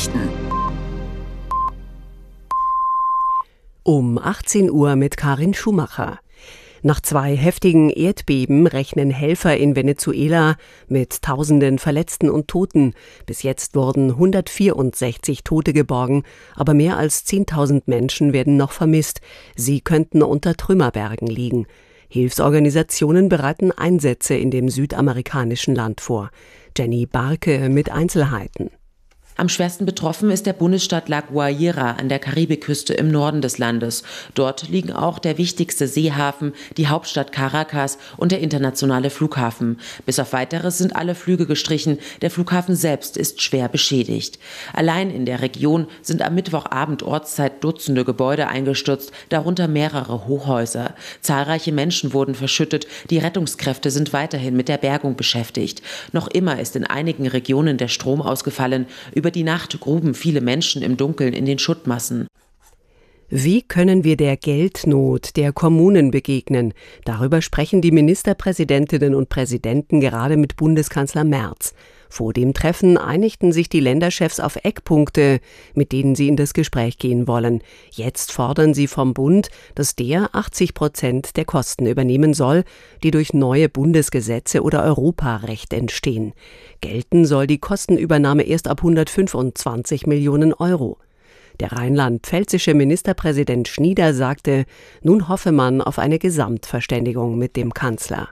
Nachrichten. Um 18 Uhr mit Karin Schumacher. Nach 2 heftigen Erdbeben rechnen Helfer in Venezuela mit Tausenden Verletzten und Toten. Bis jetzt wurden 164 Tote geborgen, aber mehr als 10.000 Menschen werden noch vermisst. Sie könnten unter Trümmerbergen liegen. Hilfsorganisationen bereiten Einsätze in dem südamerikanischen Land vor. Jenny Barke mit Einzelheiten. Am schwersten betroffen ist der Bundesstaat La Guaira an der Karibikküste im Norden des Landes. Dort liegen auch der wichtigste Seehafen, die Hauptstadt Caracas und der internationale Flughafen. Bis auf Weiteres sind alle Flüge gestrichen. Der Flughafen selbst ist schwer beschädigt. Allein in der Region sind am Mittwochabend Ortszeit Dutzende Gebäude eingestürzt, darunter mehrere Hochhäuser. Zahlreiche Menschen wurden verschüttet. Die Rettungskräfte sind weiterhin mit der Bergung beschäftigt. Noch immer ist in einigen Regionen der Strom ausgefallen. Über die Nacht gruben viele Menschen im Dunkeln in den Schuttmassen. Wie können wir der Geldnot der Kommunen begegnen? Darüber sprechen die Ministerpräsidentinnen und Präsidenten gerade mit Bundeskanzler Merz. Vor dem Treffen einigten sich die Länderchefs auf Eckpunkte, mit denen sie in das Gespräch gehen wollen. Jetzt fordern sie vom Bund, dass der 80% der Kosten übernehmen soll, die durch neue Bundesgesetze oder Europarecht entstehen. Gelten soll die Kostenübernahme erst ab 125 Millionen Euro. Der rheinland-pfälzische Ministerpräsident Schnieder sagte, nun hoffe man auf eine Gesamtverständigung mit dem Kanzler.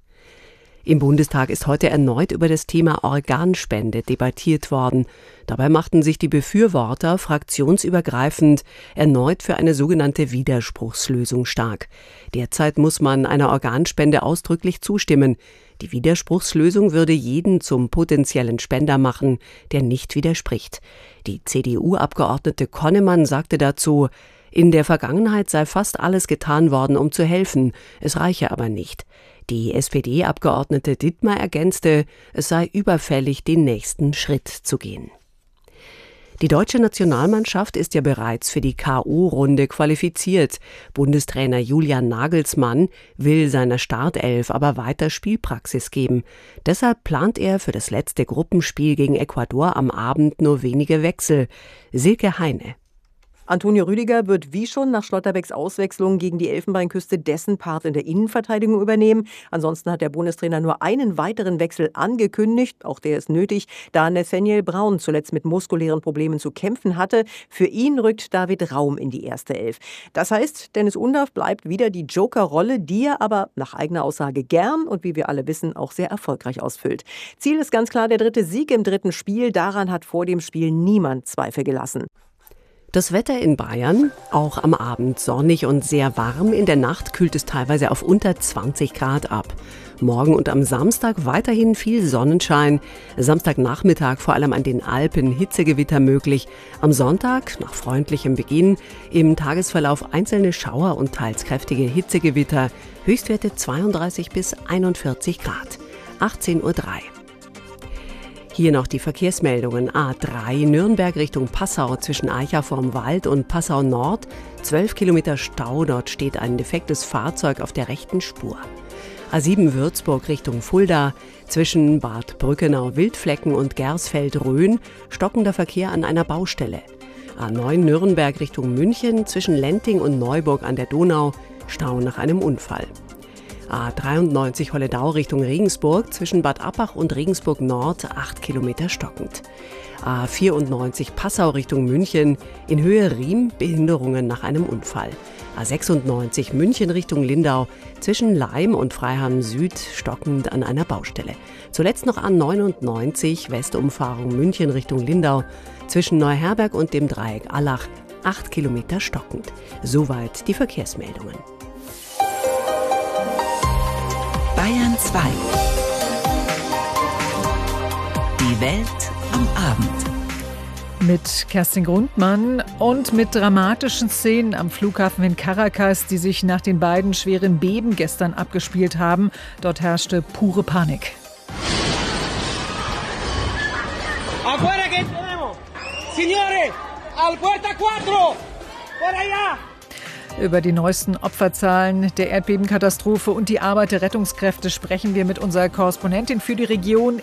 Im Bundestag ist heute erneut über das Thema Organspende debattiert worden. Dabei machten sich die Befürworter fraktionsübergreifend erneut für eine sogenannte Widerspruchslösung stark. Derzeit muss man einer Organspende ausdrücklich zustimmen. Die Widerspruchslösung würde jeden zum potenziellen Spender machen, der nicht widerspricht. Die CDU-Abgeordnete Konnemann sagte dazu, in der Vergangenheit sei fast alles getan worden, um zu helfen, es reiche aber nicht. Die SPD-Abgeordnete Dittmar ergänzte, es sei überfällig, den nächsten Schritt zu gehen. Die deutsche Nationalmannschaft ist ja bereits für die K.O.-Runde qualifiziert. Bundestrainer Julian Nagelsmann will seiner Startelf aber weiter Spielpraxis geben. Deshalb plant er für das letzte Gruppenspiel gegen Ecuador am Abend nur wenige Wechsel. Silke Heine. Antonio Rüdiger wird wie schon nach Schlotterbecks Auswechslung gegen die Elfenbeinküste dessen Part in der Innenverteidigung übernehmen. Ansonsten hat der Bundestrainer nur einen weiteren Wechsel angekündigt. Auch der ist nötig, da Nathaniel Braun zuletzt mit muskulären Problemen zu kämpfen hatte. Für ihn rückt David Raum in die erste Elf. Das heißt, Dennis Undaff bleibt wieder die Joker-Rolle, die er aber nach eigener Aussage gern und wie wir alle wissen auch sehr erfolgreich ausfüllt. Ziel ist ganz klar der 3. Sieg im 3. Spiel. Daran hat vor dem Spiel niemand Zweifel gelassen. Das Wetter in Bayern, auch am Abend sonnig und sehr warm. In der Nacht kühlt es teilweise auf unter 20 Grad ab. Morgen und am Samstag weiterhin viel Sonnenschein. Samstagnachmittag vor allem an den Alpen Hitzegewitter möglich. Am Sonntag, nach freundlichem Beginn, im Tagesverlauf einzelne Schauer und teils kräftige Hitzegewitter. Höchstwerte 32 bis 41 Grad. 18:03 Uhr. Hier noch die Verkehrsmeldungen. A3 Nürnberg Richtung Passau zwischen Aicha vorm Wald und Passau Nord. 12 Kilometer Stau, dort steht ein defektes Fahrzeug auf der rechten Spur. A7 Würzburg Richtung Fulda zwischen Bad Brückenau-Wildflecken und Gersfeld-Rhön stockender Verkehr an einer Baustelle. A9 Nürnberg Richtung München zwischen Lenting und Neuburg an der Donau, Stau nach einem Unfall. A93 Holledau Richtung Regensburg zwischen Bad Abbach und Regensburg Nord 8 Kilometer stockend. A94 Passau Richtung München in Höhe Riem Behinderungen nach einem Unfall. A96 München Richtung Lindau zwischen Laim und Freiham Süd stockend an einer Baustelle. Zuletzt noch A99 Westumfahrung München Richtung Lindau zwischen Neuherberg und dem Dreieck Allach 8 Kilometer stockend. Soweit die Verkehrsmeldungen. Bayern 2. Die Welt am Abend. Mit Kerstin Grundmann und mit dramatischen Szenen am Flughafen in Caracas, die sich nach den beiden schweren Beben gestern abgespielt haben. Dort herrschte pure Panik. Afuera que tenemos. Signore, al puerta 4. Por allá. Über die neuesten Opferzahlen der Erdbebenkatastrophe und die Arbeit der Rettungskräfte sprechen wir mit unserer Korrespondentin für die Region